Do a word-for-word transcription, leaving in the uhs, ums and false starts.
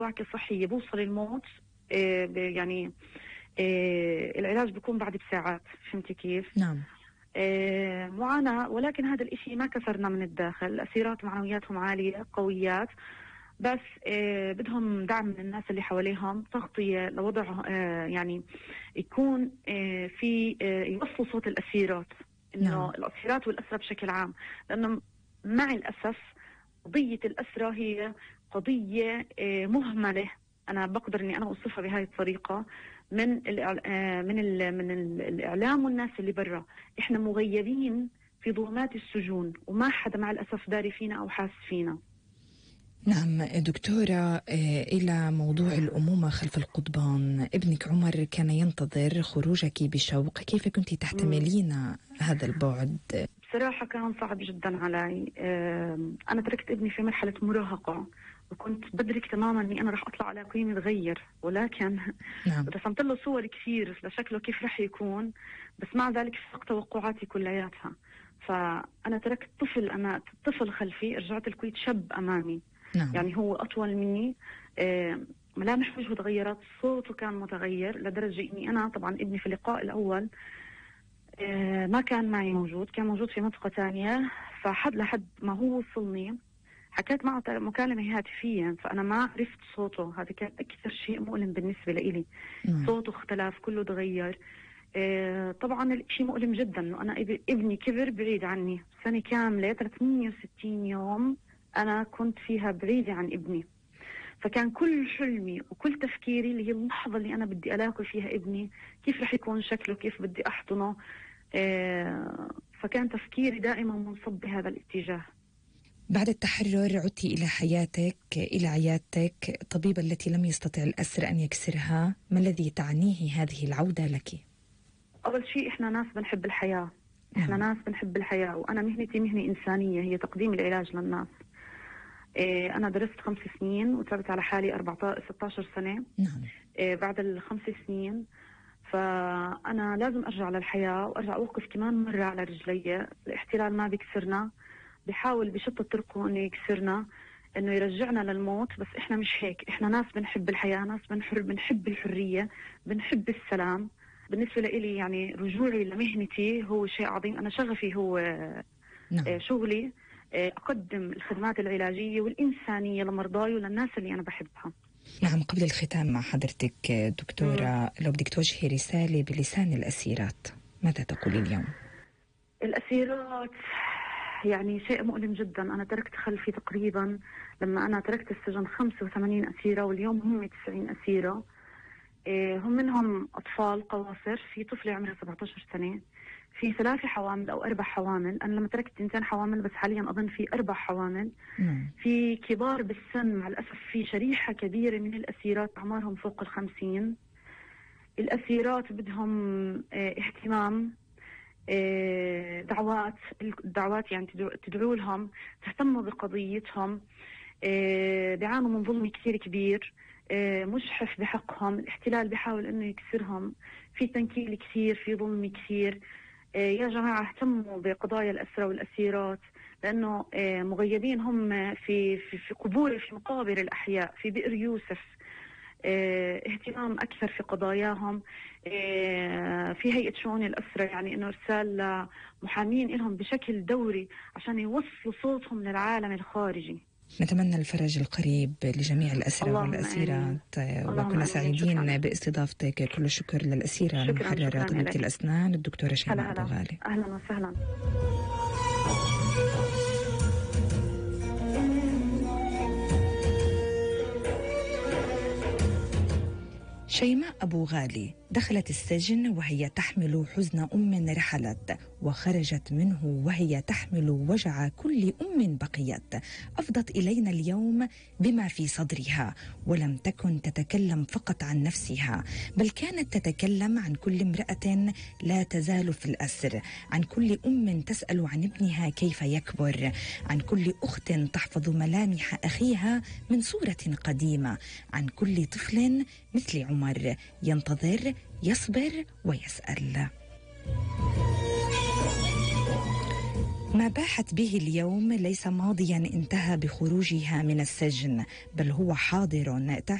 وعكة صحية بوصل الموت، آه يعني آه العلاج بيكون بعد بساعات. فهمتي كيف؟ نعم. آه معاناة، ولكن هذا الاشي ما كسرنا من الداخل. الأسيرات معنوياتهم عالية قويات، بس آه بدهم دعم من الناس اللي حواليهم، تغطية لوضع آه يعني يكون آه في آه يوصلوا صوت الأسيرات، إنه نعم. الأسيرات والأسرى بشكل عام، لأنه مع الأسف قضية الأسرى هي قضية آه مهملة. أنا بقدر إني أنا أوصفها بهاي الطريقة، من الإعل... آه من ال... من ال... الإعلام والناس اللي برا. إحنا مغيبين في ظلمات السجون، وما حدا مع الأسف داري فينا أو حاس فينا. نعم دكتورة، إلى موضوع الأمومة خلف القضبان، ابنك عمر كان ينتظر خروجك بشوق، كيف كنت تحتملين هذا البعد؟ بصراحة كان صعب جدا علي. أنا تركت ابني في مرحلة مراهقة، وكنت بدرك تماما أني أنا رح أطلع على قيمة تغير، ولكن نعم. رسمت له صور كثير لشكله كيف رح يكون، بس مع ذلك فوق توقعاتي كلياتها. فأنا تركت طفل أنا طفل خلفي، رجعت الكويت شاب أمامي. نعم. يعني هو أطول مني، آه ملامح وجهه تغيرت، صوته كان متغير لدرجة إني أنا طبعا ابني في اللقاء الأول آه ما كان معي موجود، كان موجود في منطقة تانية. فحد لحد ما هو وصلني حكيت معه مكالمة هاتفية، فأنا ما عرفت صوته. هذا كان أكثر شيء مؤلم بالنسبة لإلي. نعم. صوته اختلف، كله تغير. آه طبعا الشيء مؤلم جدا إنه أنا ابني كبر بعيد عني سنة كاملة، ثلاثمية وستين يوم أنا كنت فيها بعيدة عن ابني. فكان كل حلمي وكل تفكيري اللي هي اللحظة اللي أنا بدي ألاقي فيها ابني، كيف رح يكون شكله، كيف بدي أحضنه. آه فكان تفكيري دائما منصب بهذا الاتجاه. بعد التحرر عدت إلى حياتك، إلى عيادتك، طبيبة التي لم يستطع الأسر أن يكسرها. ما الذي تعنيه هذه العودة لك؟ أول شيء إحنا ناس بنحب الحياة، إحنا ناس بنحب الحياة، وأنا مهنتي مهنة إنسانية، هي تقديم العلاج للناس. إيه أنا درست خمس سنين وتعبت على حالي أربعة ستة عشر سنة. نعم. إيه بعد الخمس سنين فأنا لازم أرجع للحياة، وأرجع أوقف كمان مرة على رجلي. الاحتلال ما بيكسرنا، بيحاول بشتى طرقه إنه يكسرنا، إنه يرجعنا للموت. بس إحنا مش هيك، إحنا ناس بنحب الحياة، ناس بنحب بنحب الحرية، بنحب السلام. بالنسبة لي يعني رجوعي لمهنتي هو شيء عظيم. أنا شغفي هو نعم. شغلي، أقدم الخدمات العلاجية والإنسانية لمرضاي وللناس اللي أنا بحبها. نعم. قبل الختام مع حضرتك دكتورة، مم. لو بدك توجهي رسالة بلسان الأسيرات، ماذا تقولي اليوم؟ الأسيرات يعني شيء مؤلم جدا. أنا تركت خلفي تقريبا، لما أنا تركت السجن خمسة وثمانين أسيرة، واليوم هم تسعين أسيرة. إيه هم منهم أطفال قواصر، في طفلة عمرها سبعة عشر سنة، في ثلاثة حوامل أو أربع حوامل. أنا لما تركت تنتين حوامل، بس حاليا أظن في أربع حوامل. مم. في كبار بالسن، مع الأسف في شريحة كبيرة من الأسيرات أعمارهم فوق الخمسين. الأسيرات بدهم اه اهتمام، اه دعوات الدعوات يعني تدعو لهم، تهتموا بقضيتهم. اه بيعانوا من ظلم كثير كبير، اه مجحف بحقهم. الاحتلال بيحاول انه يكسرهم، في تنكيل كثير، في ظلم كثير. يا جماعة اهتموا بقضايا الأسرى والأسيرات، لأنه مغيبين هم في في في قبور، في مقابر الأحياء، في بئر يوسف. اهتمام أكثر في قضاياهم. في هيئة شؤون الأسرى يعني إنه إرسال محامين لهم بشكل دوري عشان يوصلوا صوتهم للعالم الخارجي. نتمنى الفرج القريب لجميع الأسرى والأسيرات، وكنا سعيدين باستضافتك. كل الشكر للأسيرة المحررة طبيبة الأسنان الدكتورة شيماء أبو غالي. أهلا وسهلا. شيماء أبو غالي دخلت السجن وهي تحمل حزن أم رحلت، وخرجت منه وهي تحمل وجع كل أم بقيت. أفضت إلينا اليوم بما في صدرها، ولم تكن تتكلم فقط عن نفسها، بل كانت تتكلم عن كل امرأة لا تزال في الأسر، عن كل أم تسأل عن ابنها كيف يكبر، عن كل أخت تحفظ ملامح أخيها من صورة قديمة، عن كل طفل مثل عمر ينتظر، يصبر ويسأل. ما باحت به اليوم ليس ماضيا انتهى بخروجها من السجن، بل هو حاضر